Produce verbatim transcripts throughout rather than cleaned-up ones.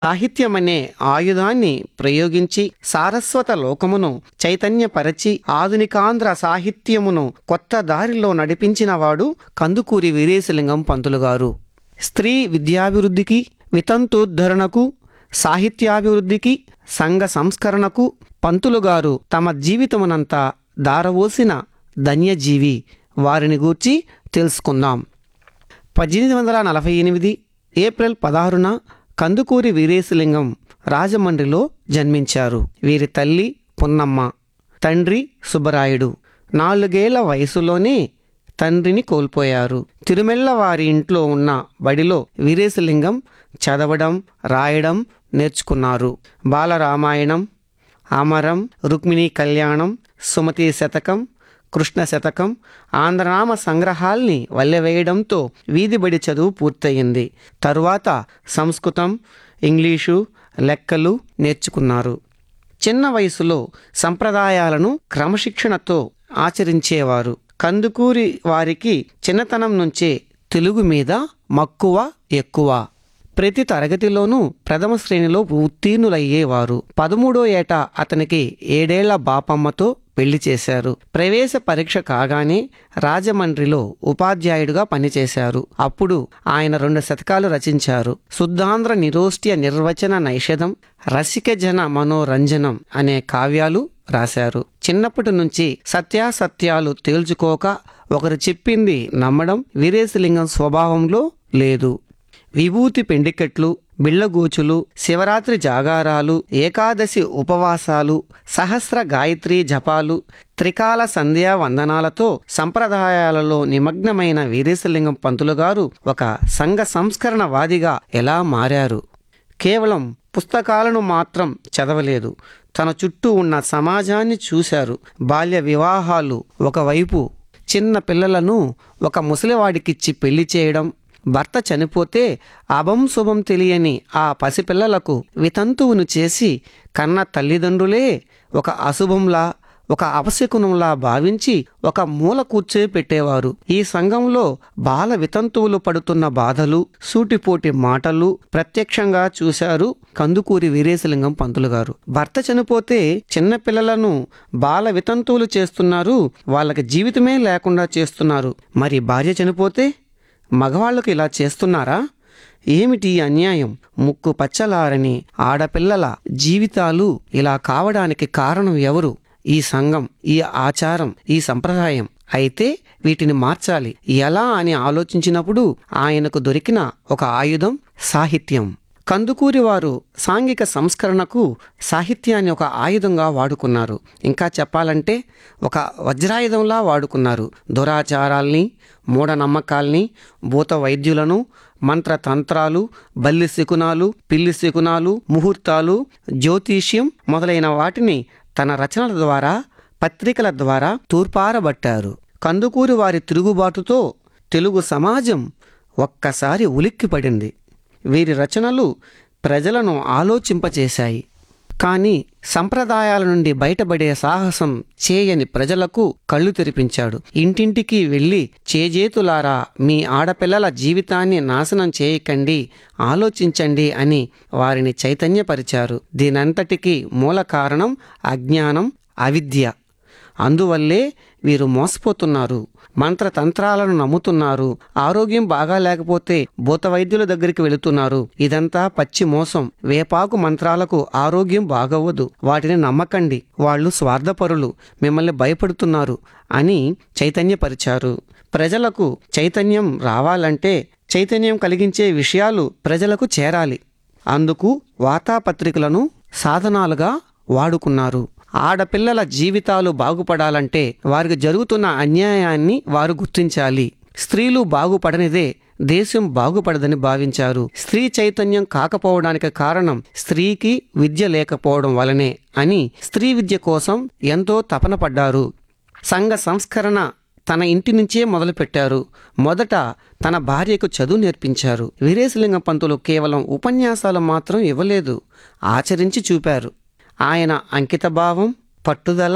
సాహిత్యమనే ఆయుధాన్ని ప్రయోగించి సారస్వత లోకమును చైతన్యపరచి ఆధునికాంధ్ర సాహిత్యమును కొత్త దారిలో నడిపించినవాడు కందుకూరి వీరేశలింగం పంతులు గారు. స్త్రీ విద్యాభివృద్ధికి, వితంతోద్ధరణకు, సాహిత్యాభివృద్ధికి, సంఘ సంస్కరణకు పంతులు గారు తమ జీవితమునంతా దారవోసిన ధన్యజీవి. వారిని గూర్చి తెలుసుకుందాం. పద్దెనిమిది వందల నలభై ఎనిమిది ఏప్రిల్ పదహారున కందుకూరి వీరేశలింగం రాజమండ్రిలో జన్మించారు. వీరి తల్లి పున్నమ్మ, తండ్రి సుబ్బరాయుడు. నాలుగేళ్ల వయసులోనే తండ్రిని కోల్పోయారు. తిరుమెళ్ళ వారి ఇంట్లో ఉన్న బడిలో వీరేశలింగం చదవడం, రాయడం నేర్చుకున్నారు. బాలరామాయణం, అమరం, రుక్మిణీ కళ్యాణం, సుమతి శతకం, కృష్ణ శతకం, ఆంధ్రనామ సంగ్రహాల్ని వల్లెవేయడంతో వీధిబడి చదువు పూర్తయింది. తరువాత సంస్కృతం, ఇంగ్లీషు, లెక్కలు నేర్చుకున్నారు. చిన్న వయసులో సంప్రదాయాలను క్రమశిక్షణతో ఆచరించేవారు. కందుకూరి వారికి చిన్నతనం నుంచే తెలుగు మీద మక్కువ ఎక్కువ. ప్రతి తరగతిలోనూ ప్రథమ శ్రేణిలో ఉత్తీర్ణులయ్యేవారు. పదమూడో ఏట అతనికి ఏడేళ్ల బాపమ్మతో పెళ్లి చేశారు. ప్రవేశ పరీక్ష కాగానే రాజమండ్రిలో ఉపాధ్యాయుడిగా పనిచేశారు. అప్పుడు ఆయన రెండు శతకాలు రచించారు. శుద్ధాంధ్ర నిరోష్ట్య నిర్వచన నైషధం, రసికజన మనోరంజనం అనే కావ్యాలు రాశారు. చిన్నప్పటి నుంచి సత్యాసత్యాలు తేల్చుకోక ఒకరు చెప్పింది నమ్మడం వీరేశలింగం స్వభావంలో లేదు. విభూతి పెండికెట్లు, బిళ్ళగూచులు, శివరాత్రి జాగారాలు, ఏకాదశి ఉపవాసాలు, సహస్ర గాయత్రి జపాలు, త్రికాల సంధ్యా వందనాలతో సంప్రదాయాలలో నిమగ్నమైన వీరేశలింగం పంతులు గారు ఒక సంఘ సంస్కరణవాదిగా ఎలా మారారు? కేవలం పుస్తకాలను మాత్రం చదవలేదు. తన చుట్టూ ఉన్న సమాజాన్ని చూశారు. బాల్య వివాహాలు ఒకవైపు, చిన్న పిల్లలను ఒక ముసలివాడికిచ్చి పెళ్లి చేయడం, భర్త చనిపోతే అభం శుభం తెలియని ఆ పసిపిల్లలకు వితంతువును చేసి కన్న తల్లిదండ్రులే ఒక అశుభంలా, ఒక అపశకునంలా భావించి ఒక మూల కూర్చోపెట్టేవారు. ఈ సంఘంలో బాల వితంతువులు పడుతున్న బాధలు, సూటిపోటి మాటలు ప్రత్యక్షంగా చూశారు కందుకూరి వీరేశలింగం పంతులు గారు. భర్త చనిపోతే చిన్నపిల్లలను బాల వితంతువులు చేస్తున్నారు, వాళ్ళకి జీవితమే లేకుండా చేస్తున్నారు. మరి భార్య చనిపోతే మగవాళ్లకు ఇలా చేస్తున్నారా? ఏమిటి అన్యాయం? ముక్కు పచ్చలారని ఆడపిల్లల జీవితాలు ఇలా కావడానికి కారణం ఎవరు? ఈ సంఘం, ఈ ఆచారం, ఈ సంప్రదాయం. అయితే వీటిని మార్చాలి ఎలా అని ఆలోచించినప్పుడు ఆయనకు దొరికిన ఒక ఆయుధం సాహిత్యం. కందుకూరి వారు సాంఘిక సంస్కరణకు సాహిత్యాన్ని ఒక ఆయుధంగా వాడుకున్నారు. ఇంకా చెప్పాలంటే ఒక వజ్రాయుధంలా వాడుకున్నారు. దురాచారాల్ని, మూఢనమ్మకాల్ని, భూత వైద్యులను, మంత్రతంత్రాలు, బల్లి శకునాలు, పిల్లి శకునాలు, ముహూర్తాలు, జ్యోతిష్యం మొదలైన వాటిని తన రచనల ద్వారా, పత్రికల ద్వారా తూర్పారబట్టారు. కందుకూరి వారి తిరుగుబాటుతో తెలుగు సమాజం ఒక్కసారి ఉలిక్కిపడింది. వీరి రచనలు ప్రజలను ఆలోచింపచేశాయి. కానీ సంప్రదాయాల నుండి బయటపడే సాహసం చేయని ప్రజలకు కళ్ళు తెరిపించాడు. ఇంటింటికి వెళ్ళి చేజేతులారా మీ ఆడపిల్లల జీవితాన్ని నాశనం చేయకండి, ఆలోచించండి అని వారిని చైతన్యపరిచారు. దీనంతటికీ మూల కారణం అజ్ఞానం, అవిద్య. అందువల్లే వీరు మోసపోతున్నారు, మంత్రతంత్రాలను నమ్ముతున్నారు, ఆరోగ్యం బాగా లేకపోతే భూత వైద్యుల దగ్గరికి వెళుతున్నారు. ఇదంతా పచ్చి మోసం. వేపాకు మంత్రాలకు ఆరోగ్యం బాగవ్వదు, వాటిని నమ్మకండి, వాళ్ళు స్వార్థపరులు, మిమ్మల్ని భయపడుతున్నారు అని చైతన్యపరిచారు. ప్రజలకు చైతన్యం రావాలంటే చైతన్యం కలిగించే విషయాలు ప్రజలకు చేరాలి. అందుకు వార్తాపత్రికలను సాధనాలుగా వాడుకున్నారు. ఆడపిల్లల జీవితాలు బాగుపడాలంటే వారికి జరుగుతున్న అన్యాయాన్ని వారు గుర్తించాలి. స్త్రీలు బాగుపడనిదే దేశం బాగుపడదని భావించారు. స్త్రీ చైతన్యం కాకపోవడానికి కారణం స్త్రీకి విద్య లేకపోవడం వలనే అని స్త్రీ విద్య కోసం ఎంతో తపన పడ్డారు. సంఘ సంస్కరణ తన ఇంటి నుంచే మొదలుపెట్టారు. మొదట తన భార్యకు చదువు నేర్పించారు. వీరేశలింగం పంతులు కేవలం ఉపన్యాసాలు మాత్రం ఇవ్వలేదు, ఆచరించి చూపారు. ఆయన అంకితభావం, పట్టుదల,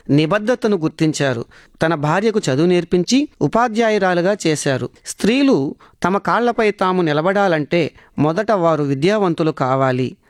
నిబద్ధతను గుర్తించారు. తన భార్యకు చదువు నేర్పించి ఉపాధ్యాయురాలుగా చేశారు. స్త్రీలు తమ కాళ్లపై తాము నిలబడాలంటే మొదట వారు విద్యావంతులు కావాలి